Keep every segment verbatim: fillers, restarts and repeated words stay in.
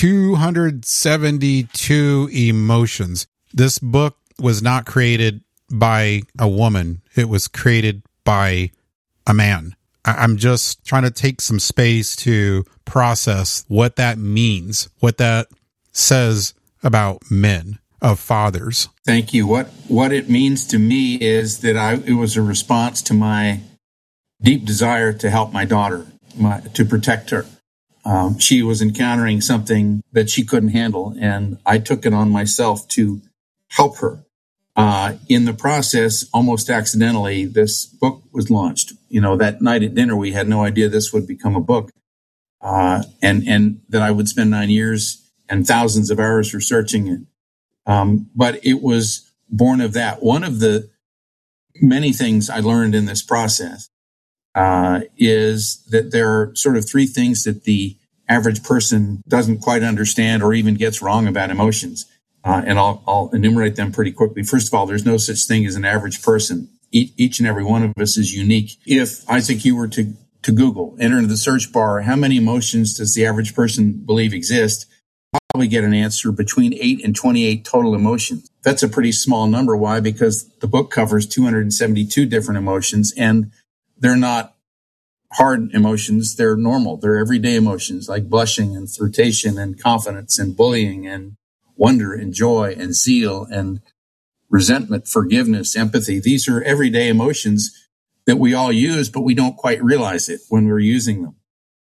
two hundred seventy-two emotions. This book was not created by a woman. It was created by a man. I'm just trying to take some space to process what that means, what that says about men, of fathers. Thank you. What what it means to me is that I it was a response to my deep desire to help my daughter, my, to protect her. Um, she was encountering something that she couldn't handle, and I took it on myself to help her. Uh, in the process, almost accidentally, this book was launched. You know, that night at dinner, we had no idea this would become a book, uh, and and that I would spend nine years and thousands of hours researching it. Um, but it was born of that. One of the many things I learned in this process uh, is that there are sort of three things that the average person doesn't quite understand or even gets wrong about emotions. Uh, and I'll, I'll enumerate them pretty quickly. First of all, there's no such thing as an average person. Each, each and every one of us is unique. If, Isaac, you were to, to Google, enter into the search bar, how many emotions does the average person believe exist? Probably get an answer between eight and twenty-eight total emotions. That's a pretty small number. Why? Because the book covers two hundred seventy-two different emotions, and they're not hard emotions. They're normal. They're everyday emotions like blushing and flirtation and confidence and bullying and wonder and joy and zeal and resentment, forgiveness, empathy. These are everyday emotions that we all use, but we don't quite realize it when we're using them.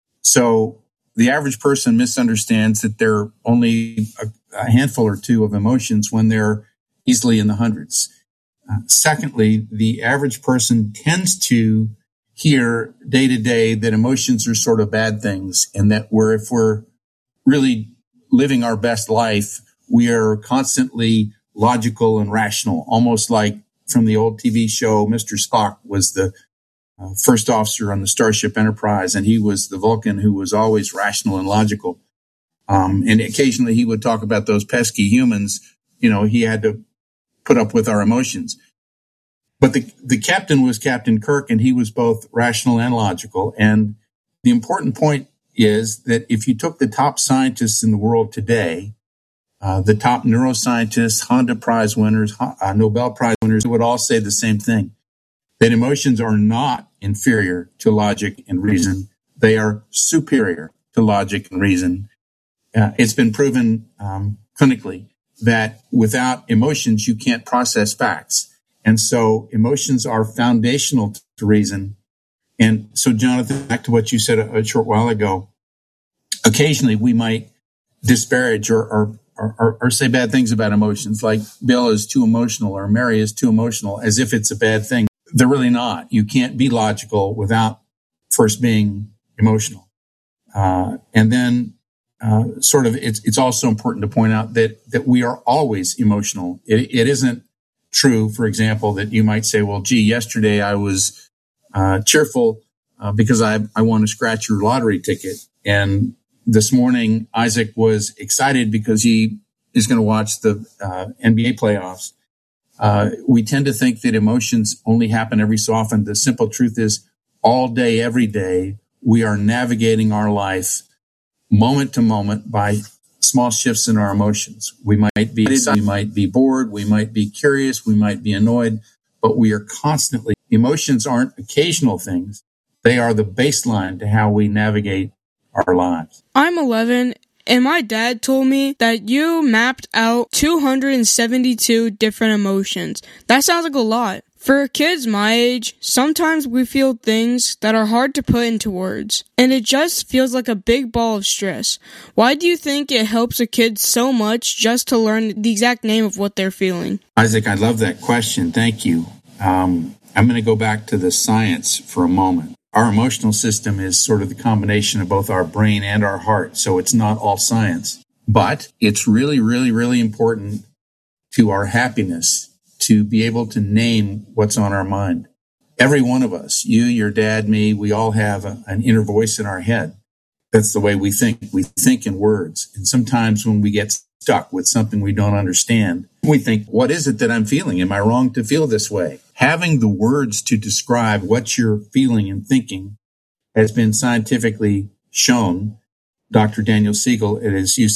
So the average person misunderstands that there are only a, a handful or two of emotions when they're easily in the hundreds. Uh, secondly, the average person tends to hear day to day that emotions are sort of bad things, and that we're, if we're really living our best life, we are constantly logical and rational, almost like from the old T V show, Mister Spock was the uh, first officer on the Starship Enterprise, and he was the Vulcan who was always rational and logical. Um, and occasionally he would talk about those pesky humans. You know, he had to put up with our emotions. But the, the captain was Captain Kirk, and he was both rational and logical. And the important point is that if you took the top scientists in the world today, uh, the top neuroscientists, Honda Prize winners, uh, Nobel Prize winners, would all say the same thing, that emotions are not inferior to logic and reason. They are superior to logic and reason. Uh, it's been proven um, clinically that without emotions, you can't process facts. And so emotions are foundational to reason. And so, Jonathan, back to what you said a, a short while ago, occasionally we might disparage or, or, or, or say bad things about emotions, like Bill is too emotional or Mary is too emotional, as if it's a bad thing. They're really not. You can't be logical without first being emotional. Uh, and then uh, sort of it's, it's also important to point out that, that we are always emotional. It, it isn't true, for example, that you might say, well, gee, yesterday I was uh, cheerful uh, because I, I won a scratch your lottery ticket. And this morning, Isaac was excited because he is going to watch the uh, N B A playoffs. Uh, we tend to think that emotions only happen every so often. The simple truth is, all day, every day, we are navigating our life moment to moment by small shifts in our emotions. We might be excited, we might be bored, we might be curious, we might be annoyed, but we are constantly, emotions aren't occasional things. They are the baseline to how we navigate our lives. I'm eleven, and my dad told me that you mapped out two hundred seventy-two different emotions. That sounds like a lot. For kids my age, sometimes we feel things that are hard to put into words, and it just feels like a big ball of stress. Why do you think it helps a kid so much just to learn the exact name of what they're feeling? Isaac, I love that question. Thank you. Um, I'm going to go back to the science for a moment. Our emotional system is sort of the combination of both our brain and our heart, so it's not all science. But it's really, really, really important to our happiness to be able to name what's on our mind. Every one of us, you, your dad, me, we all have a, an inner voice in our head. That's the way we think. We think in words. And sometimes when we get stuck with something we don't understand, we think, what is it that I'm feeling? Am I wrong to feel this way? Having the words to describe what you're feeling and thinking has been scientifically shown. Doctor Daniel Siegel at his U